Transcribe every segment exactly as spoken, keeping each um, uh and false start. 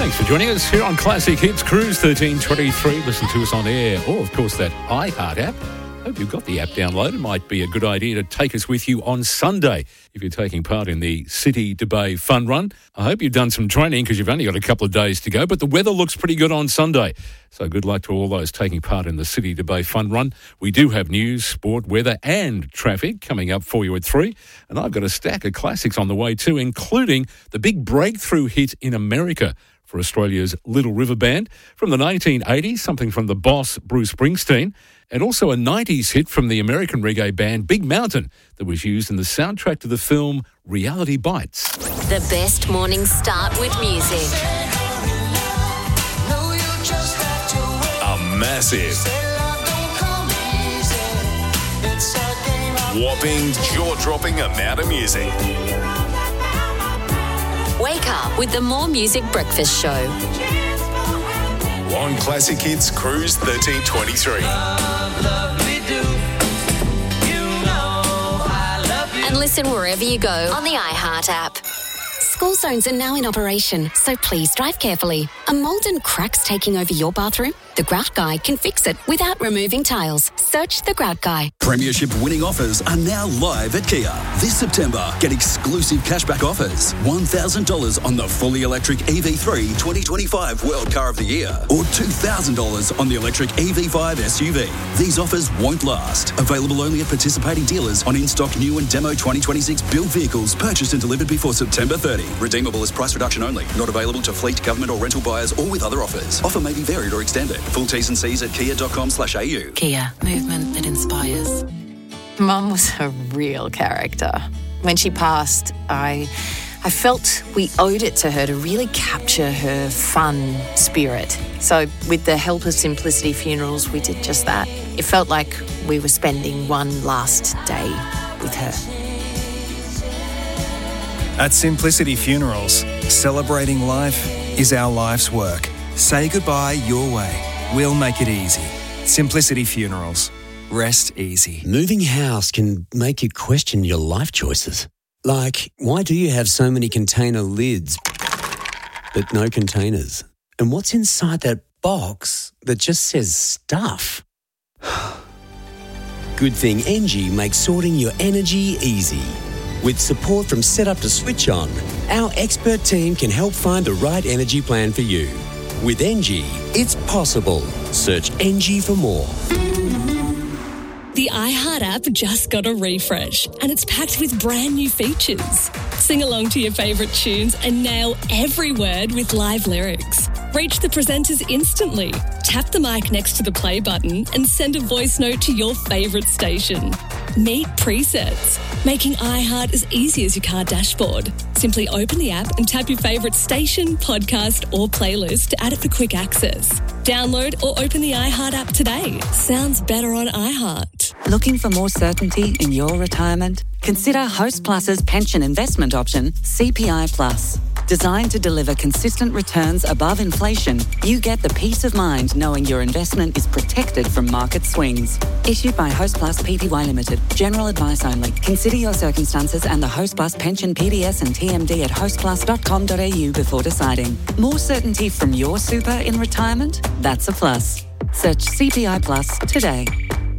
Thanks for joining us here on Classic Hits Cruise thirteen twenty-three. Listen to us on air, or of course that iHeart app. Hope you've got the app downloaded. Might be a good idea to take us with you on Sunday if you're taking part in the City to Bay Fun Run. I hope you've done some training because you've only got a couple of days to go, but the weather looks pretty good on Sunday. So good luck to all those taking part in the City to Bay Fun Run. We do have news, sport, weather and traffic coming up for you at three. And I've got a stack of classics on the way too, including the big breakthrough hit in America for Australia's Little River Band. From the nineteen eighties, something from the boss Bruce Springsteen, and also a nineties hit from the American reggae band Big Mountain that was used in the soundtrack to the film Reality Bites. The best morning start with music. A massive, whopping, jaw-dropping amount of music. Wake up with the More Music Breakfast Show. On Classic Hits Cruise thirteen twenty-three. And listen wherever you go on the iHeart app. School zones are now in operation, so please drive carefully. Are mould and cracks taking over your bathroom? The Grout Guy can fix it without removing tiles. Search The Grout Guy. Premiership winning offers are now live at Kia. This September, get exclusive cashback offers. one thousand dollars on the fully electric E V three twenty twenty-five World Car of the Year, or two thousand dollars on the electric E V five S U V. These offers won't last. Available only at participating dealers on in-stock new and demo twenty twenty-six built vehicles purchased and delivered before September thirtieth. Redeemable as price reduction only. Not available to fleet, government or rental buyers or with other offers. Offer may be varied or extended. Full T's and C's at kia dot com slash a u. Kia. Movement that inspires. Mum was a real character. When she passed, I I felt we owed it to her to really capture her fun spirit. So with the help of Simplicity Funerals, we did just that. It felt like we were spending one last day with her. At Simplicity Funerals, celebrating life is our life's work. Say goodbye your way. We'll make it easy. Simplicity Funerals. Rest easy. Moving house can make you question your life choices. Like, why do you have so many container lids but no containers? And what's inside that box that just says stuff? Good thing Engie makes sorting your energy easy. With support from Setup to Switch On, our expert team can help find the right energy plan for you. With Engie, it's possible. Search Engie for more. The iHeart app just got a refresh and it's packed with brand new features. Sing along to your favourite tunes and nail every word with live lyrics. Reach the presenters instantly. Tap the mic next to the play button and send a voice note to your favourite station. Meet presets, making iHeart as easy as your car dashboard. Simply open the app and tap your favourite station, podcast or playlist to add it for quick access. Download or open the iHeart app today. Sounds better on iHeart. Looking for more certainty in your retirement? Consider Host Plus's pension investment option, C P I Plus. Designed to deliver consistent returns above inflation, you get the peace of mind knowing your investment is protected from market swings. Issued by Host Plus Pty Limited. General advice only. Consider your circumstances and the Host Plus pension P D S and T M D at host plus dot com dot a u before deciding. More certainty from your super in retirement? That's a plus. Search C P I Plus today.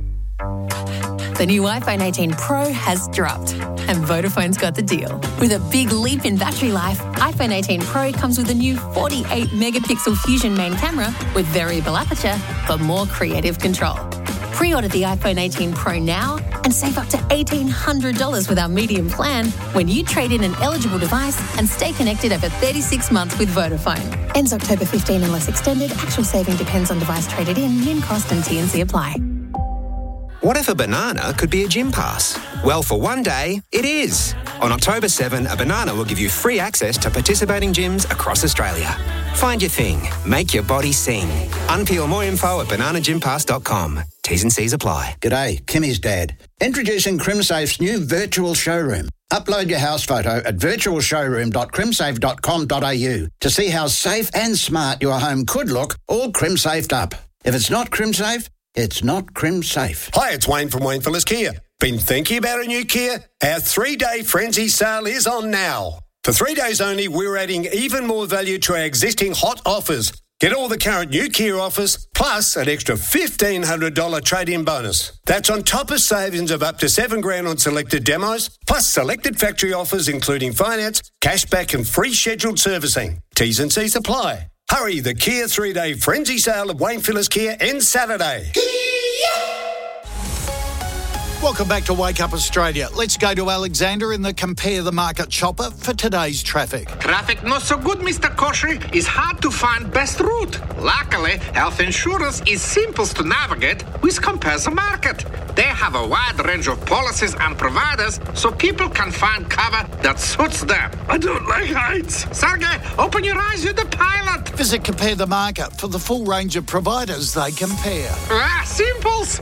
The new iPhone eighteen Pro has dropped, and Vodafone's got the deal. With a big leap in battery life, iPhone eighteen Pro comes with a new forty-eight megapixel Fusion main camera with variable aperture for more creative control. Pre-order the iPhone eighteen Pro now and save up to eighteen hundred dollars with our medium plan when you trade in an eligible device and stay connected over thirty-six months with Vodafone. Ends October fifteenth unless extended. Actual saving depends on device traded in. Min cost and T and C apply. What if a banana could be a gym pass? Well, for one day, it is. On October seventh, a banana will give you free access to participating gyms across Australia. Find your thing. Make your body sing. Unpeel more info at banana gym pass dot com. T's and C's apply. G'day, Kimmy's dad. Introducing CrimSafe's new virtual showroom. Upload your house photo at virtual showroom dot crimsafe dot com dot a u to see how safe and smart your home could look, all CrimSafed up. If it's not CrimSafe, it's not CrimSafe. Hi, it's Wayne from Wayne Phillips Kia. Been thinking about a new Kia? Our three-day frenzy sale is on now. For three days only, we're adding even more value to our existing hot offers. Get all the current new Kia offers, plus an extra fifteen hundred dollars trade-in bonus. That's on top of savings of up to seven grand on selected demos, plus selected factory offers including finance, cashback and free scheduled servicing. T's and C's apply. Hurry, the Kia three-day frenzy sale at Wayne Phillips Kia ends Saturday. Welcome back to Wake Up Australia. Let's go to Alexander in the Compare the Market chopper for today's traffic. Traffic not so good, Mister Koshy. It's hard to find best route. Luckily, health insurance is simple to navigate with Compare the Market. They have a wide range of policies and providers so people can find cover that suits them. I don't like heights. Sergey, open your eyes, you're the pilot. Visit Compare the Market for the full range of providers they compare. Ah, simples.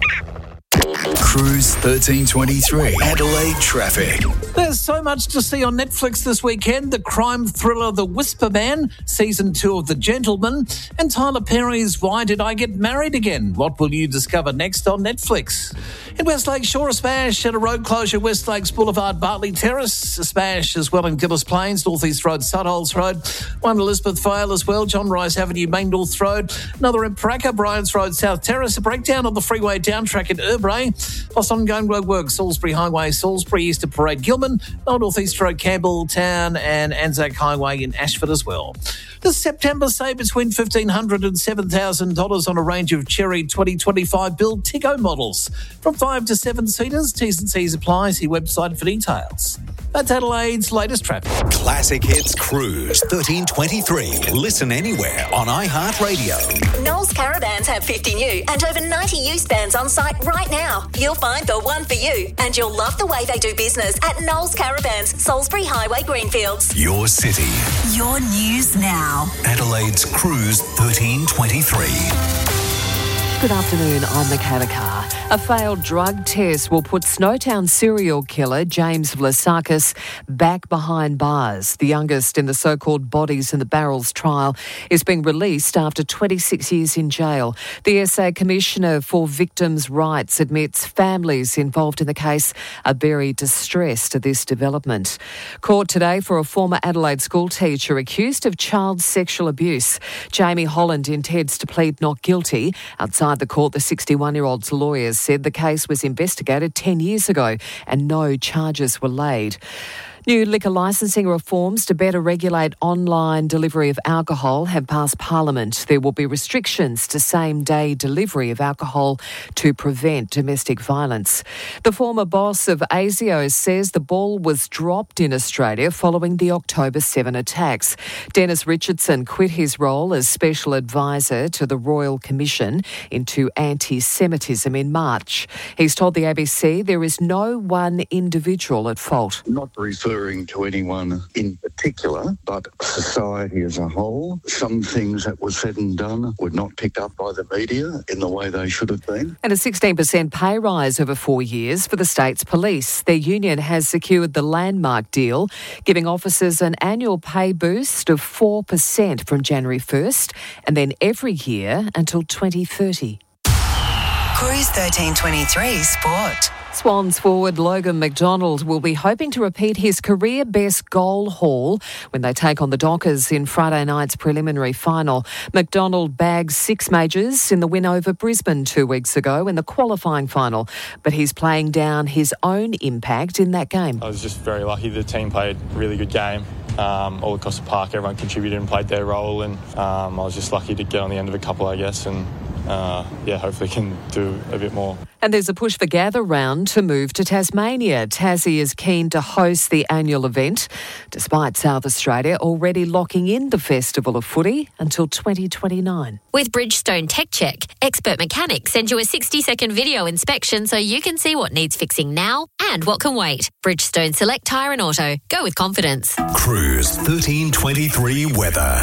Cruise thirteen twenty-three, Adelaide traffic. There's so much to see on Netflix this weekend. The crime thriller The Whisper Man, Season two of The Gentleman, and Tyler Perry's Why Did I Get Married Again? What will you discover next on Netflix? In Westlake Shore, a smash at a road closure, West Lakes Boulevard, Bartley Terrace. A smash as well in Gillis Plains, North East Road, Sutholes Road. One Elizabeth Vale as well, John Rice Avenue, Main North Road. Another in Paraka, Bryans Road, South Terrace. A breakdown on the freeway down track at Urbray. Plus ongoing roadwork, Salisbury Highway, Salisbury, East of Parade, Gilman, North East Road, Campbelltown and Anzac Highway in Ashford as well. This September, save between fifteen hundred dollars and seven thousand dollars on a range of Cherry twenty twenty-five build Tiggo models. From five to seven seaters, T's and C's apply. See website for details. That's Adelaide's latest traffic. Classic Hits Cruise thirteen twenty-three. Listen anywhere on iHeartRadio. Knowles Caravans have fifty new and over ninety used vans on site right now. You'll find the one for you, and you'll love the way they do business at Knowles Caravans, Salisbury Highway, Greenfields. Your city. Your news now. Adelaide's Cruise thirteen twenty-three. Good afternoon, I'm Michaela Carr. A failed drug test will put Snowtown serial killer James Vlasakis back behind bars. The youngest in the so-called Bodies in the Barrels trial is being released after twenty-six years in jail. The S A Commissioner for Victims' Rights admits families involved in the case are very distressed at this development. Court today for a former Adelaide school teacher accused of child sexual abuse. Jamie Holland intends to plead not guilty. Outside the court, the sixty-one-year-old's lawyers said the case was investigated ten years ago and no charges were laid. New liquor licensing reforms to better regulate online delivery of alcohol have passed Parliament. There will be restrictions to same-day delivery of alcohol to prevent domestic violence. The former boss of ASIO says the ball was dropped in Australia following the October seventh attacks. Dennis Richardson quit his role as Special Advisor to the Royal Commission into Anti-Semitism in March. He's told the A B C there is no one individual at fault. Not referring to anyone in particular, but society as a whole. Some things that were said and done were not picked up by the media in the way they should have been. And a sixteen percent pay rise over four years for the state's police. Their union has secured the landmark deal, giving officers an annual pay boost of four percent from January first and then every year until twenty thirty. Cruise thirteen twenty-three Sport. Swans forward Logan McDonald will be hoping to repeat his career best goal haul when they take on the Dockers in Friday night's preliminary final. McDonald bagged six majors in the win over Brisbane two weeks ago in the qualifying final, but he's playing down his own impact in that game. I was just very lucky. The team played a really good game. Um, all across the park, everyone contributed and played their role, and um, I was just lucky to get on the end of a couple, I guess, and uh, yeah, hopefully can do a bit more. And there's a push for Gather Round to move to Tasmania. Tassie is keen to host the annual event, despite South Australia already locking in the Festival of Footy until twenty twenty-nine. With Bridgestone Tech Check, expert mechanics send you a sixty-second video inspection so you can see what needs fixing now and what can wait. Bridgestone Select Tyre and Auto. Go with confidence. Cruise thirteen twenty-three weather.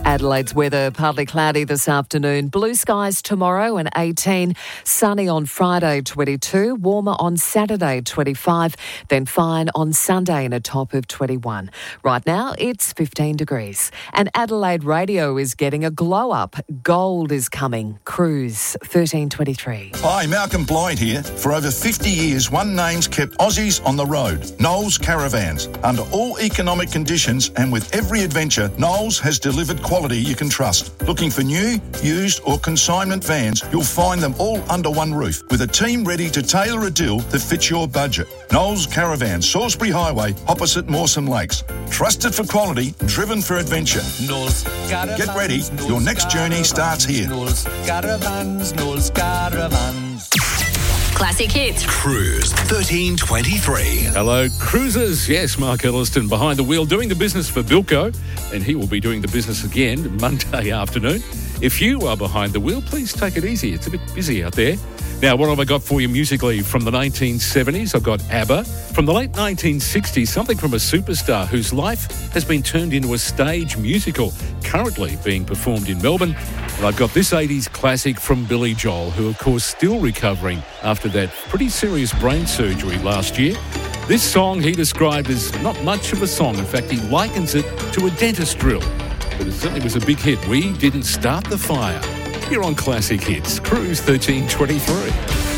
Adelaide's weather, partly cloudy this afternoon. Blue skies tomorrow and eighteen. Sunny on Friday, twenty-two. Warmer on Saturday, twenty-five. Then fine on Sunday and a top of twenty-one. Right now, it's fifteen degrees. And Adelaide Radio is getting a glow up. Gold is coming. Cruise thirteen twenty-three. Hi, Malcolm Blythe here. For over fifty years, one name's kept Aussies on the road. Knowles Caravans. Under all economic conditions and with every adventure, Knowles has delivered quality you can trust. Looking for new, used or consignment vans, you'll find them all under one roof with a team ready to tailor a deal that fits your budget. Knowles Caravans, Salisbury Highway, opposite Mawson Lakes. Trusted for quality, driven for adventure. Knowles Caravans. Get ready, your next journey starts here. Knowles Caravans, Knowles Caravans. Classic hits. Cruise thirteen twenty-three. Hello, cruisers. Yes, Mark Elliston behind the wheel doing the business for Bilko, and he will be doing the business again Monday afternoon. If you are behind the wheel, please take it easy. It's a bit busy out there. Now, what have I got for you musically? From the nineteen seventies, I've got ABBA. From the late nineteen sixties, something from a superstar whose life has been turned into a stage musical, currently being performed in Melbourne. And I've got this eighties classic from Billy Joel, who, of course, still recovering after that pretty serious brain surgery last year. This song he described as not much of a song. In fact, he likens it to a dentist drill. But it certainly was a big hit. We Didn't Start the Fire. Here on Classic Hits, Cruise thirteen twenty-three.